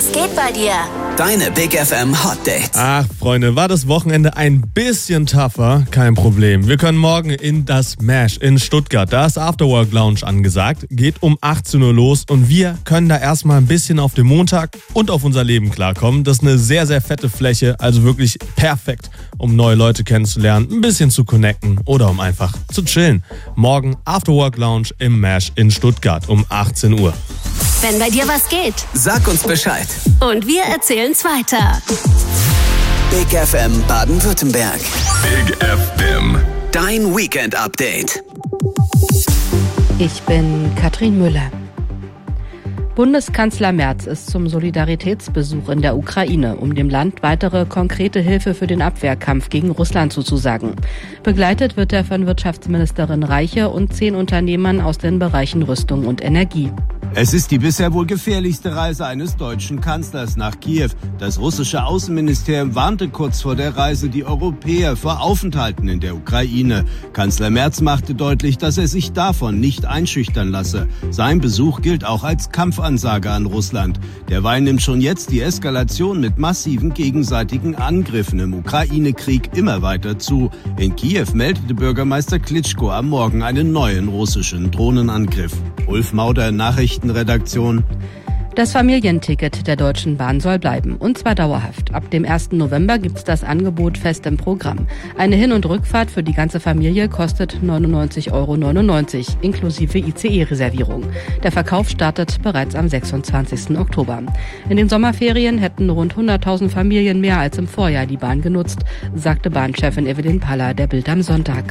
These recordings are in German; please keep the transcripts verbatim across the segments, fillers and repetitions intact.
Was geht bei dir? Deine Big F M Hot Dates. Ach, Freunde, war das Wochenende ein bisschen tougher? Kein Problem. Wir können morgen in das Mash in Stuttgart. Da ist Afterwork Lounge angesagt. Geht um achtzehn Uhr los und wir können da erstmal ein bisschen auf den Montag und auf unser Leben klarkommen. Das ist eine sehr, sehr fette Fläche, also wirklich perfekt, um neue Leute kennenzulernen, ein bisschen zu connecten oder um einfach zu chillen. Morgen Afterwork Lounge im Mash in Stuttgart um achtzehn Uhr. Wenn bei dir was geht, Sag uns Bescheid. und wir erzählen's weiter. Big F M Baden-Württemberg. Big F M. Dein Weekend-Update. Ich bin Katrin Müller. Bundeskanzler Merz ist zum Solidaritätsbesuch in der Ukraine, um dem Land weitere konkrete Hilfe für den Abwehrkampf gegen Russland zuzusagen. Begleitet wird er von Wirtschaftsministerin Reiche und zehn Unternehmern aus den Bereichen Rüstung und Energie. Es ist die bisher wohl gefährlichste Reise eines deutschen Kanzlers nach Kiew. Das russische Außenministerium warnte kurz vor der Reise die Europäer vor Aufenthalten in der Ukraine. Kanzler Merz machte deutlich, dass er sich davon nicht einschüchtern lasse. Sein Besuch gilt auch als Kampfansage an Russland. Derweil nimmt schon jetzt die Eskalation mit massiven gegenseitigen Angriffen im Ukraine-Krieg immer weiter zu. In Kiew meldete Bürgermeister Klitschko am Morgen einen neuen russischen Drohnenangriff. Ulf Mauder, Nachrichtenredaktion. Das Familienticket der Deutschen Bahn soll bleiben, und zwar dauerhaft. Ab dem ersten November gibt's das Angebot fest im Programm. Eine Hin- und Rückfahrt für die ganze Familie kostet neunundneunzig Euro neunundneunzig, inklusive I C E-Reservierung. Der Verkauf startet bereits am sechsundzwanzigsten Oktober. In den Sommerferien hätten rund hunderttausend Familien mehr als im Vorjahr die Bahn genutzt, sagte Bahnchefin Evelyn Paller der Bild am Sonntag.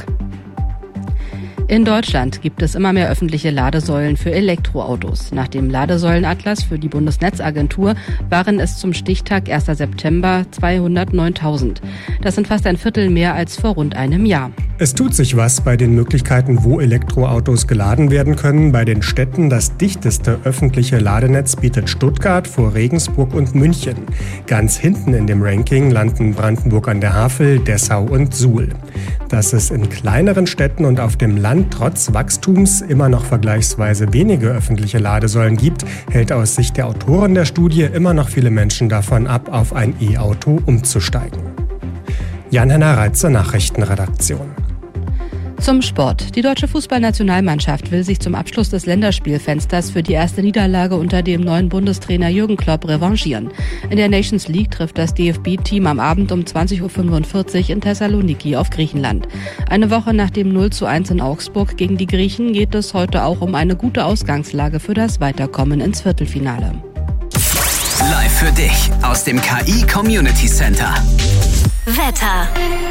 In Deutschland gibt es immer mehr öffentliche Ladesäulen für Elektroautos. Nach dem Ladesäulenatlas für die Bundesnetzagentur waren es zum Stichtag ersten September zweihundertneuntausend. Das sind fast ein Viertel mehr als vor rund einem Jahr. Es tut sich was bei den Möglichkeiten, wo Elektroautos geladen werden können. Bei den Städten das dichteste öffentliche Ladenetz bietet Stuttgart vor Regensburg und München. Ganz hinten in dem Ranking landen Brandenburg an der Havel, Dessau und Suhl. Dass es in kleineren Städten und auf dem Land trotz Wachstums immer noch vergleichsweise wenige öffentliche Ladesäulen gibt, hält aus Sicht der Autoren der Studie immer noch viele Menschen davon ab, auf ein E-Auto umzusteigen. Jan-Henner Reitzer, Nachrichtenredaktion. Zum Sport. Die deutsche Fußballnationalmannschaft will sich zum Abschluss des Länderspielfensters für die erste Niederlage unter dem neuen Bundestrainer Jürgen Klopp revanchieren. In der Nations League trifft das D F B-Team am Abend um zwanzig Uhr fünfundvierzig in Thessaloniki auf Griechenland. Eine Woche nach dem null zu eins in Augsburg gegen die Griechen geht es heute auch um eine gute Ausgangslage für das Weiterkommen ins Viertelfinale. Live für dich aus dem K I Community Center. Wetter.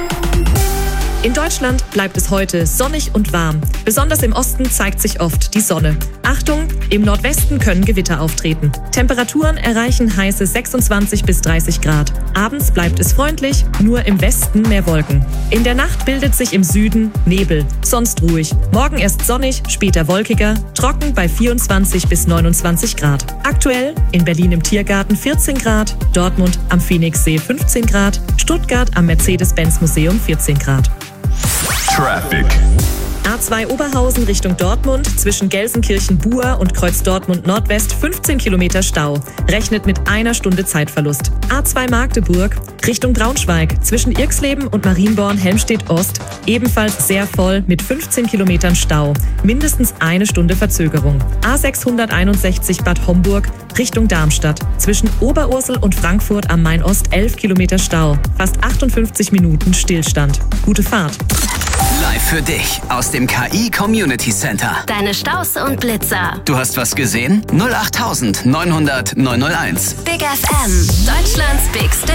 In Deutschland bleibt es heute sonnig und warm. Besonders im Osten zeigt sich oft die Sonne. Achtung, im Nordwesten können Gewitter auftreten. Temperaturen erreichen heiße sechsundzwanzig bis dreißig Grad. Abends bleibt es freundlich, nur im Westen mehr Wolken. In der Nacht bildet sich im Süden Nebel, sonst ruhig. Morgen erst sonnig, später wolkiger, trocken bei vierundzwanzig bis neunundzwanzig Grad. Aktuell in Berlin im Tiergarten vierzehn Grad, Dortmund am Phoenixsee fünfzehn Grad, Stuttgart am Mercedes-Benz-Museum vierzehn Grad. Traffic. A zwei Oberhausen Richtung Dortmund, zwischen Gelsenkirchen-Buhr und Kreuz Dortmund Nordwest fünfzehn Kilometer Stau. Rechnet mit einer Stunde Zeitverlust. A zwei Magdeburg Richtung Braunschweig, zwischen Irxleben und Marienborn-Helmstedt-Ost. Ebenfalls sehr voll mit fünfzehn Kilometern Stau. Mindestens eine Stunde Verzögerung. A sechshunderteinundsechzig Bad Homburg Richtung Darmstadt, zwischen Oberursel und Frankfurt am Main-Ost elf Kilometer Stau. Fast achtundfünfzig Minuten Stillstand. Gute Fahrt. Live für dich aus dem K I Community Center. Deine Staus und Blitzer. Du hast was gesehen? null acht neunhundert neunhundert neunhunderteins. Big F M. Deutschlands Big Stimme.